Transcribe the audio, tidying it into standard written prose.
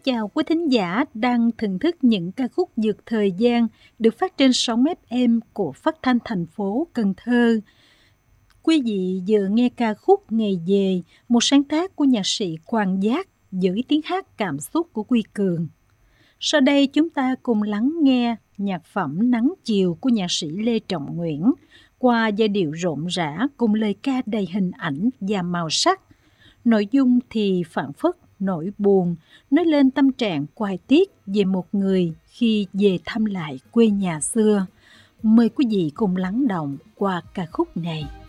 chào quý thính giả đang thưởng thức những ca khúc vượt thời gian được phát trên sóng FM của Phát thanh thành phố Cần Thơ. Quý vị vừa nghe ca khúc Ngày Về, một sáng tác của nhạc sĩ Quang Giác với tiếng hát cảm xúc của Quy Cường. Sau đây chúng ta cùng lắng nghe nhạc phẩm Nắng Chiều của nhạc sĩ Lê Trọng Nguyễn qua giai điệu rộn rã cùng lời ca đầy hình ảnh và màu sắc. Nội dung thì phảng phất nỗi buồn, nói lên tâm trạng quai tiết về một người khi về thăm lại quê nhà xưa. Mời quý vị cùng lắng động qua ca khúc này.